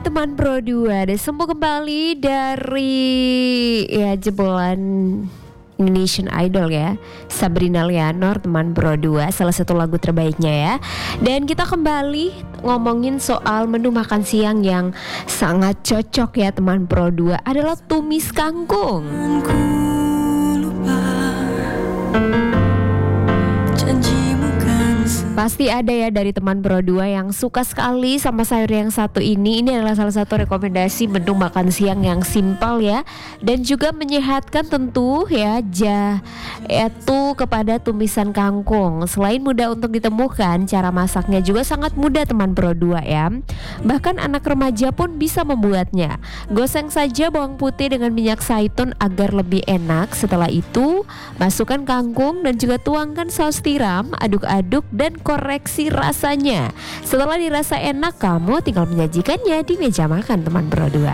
teman Pro 2, dan sembuh kembali dari jebolan Indonesian Idol ya, Sabrina Lianor, teman Pro 2, salah satu lagu terbaiknya ya. Dan kita kembali ngomongin soal menu makan siang yang sangat cocok ya teman Pro 2, adalah tumis kangkung. Pasti ada ya dari teman Pro 2 yang suka sekali sama sayur yang satu ini. Ini adalah salah satu rekomendasi menu makan siang yang simpel ya, dan juga menyehatkan tentu ya, yaitu kepada tumisan kangkung. Selain mudah untuk ditemukan, cara masaknya juga sangat mudah teman Pro 2 ya. Bahkan anak remaja pun bisa membuatnya. Goseng saja bawang putih dengan minyak zaitun agar lebih enak. Setelah itu masukkan kangkung dan juga tuangkan saus tiram, aduk-aduk dan koreksi rasanya. Setelah dirasa enak, kamu tinggal menyajikannya di meja makan teman Pro 2.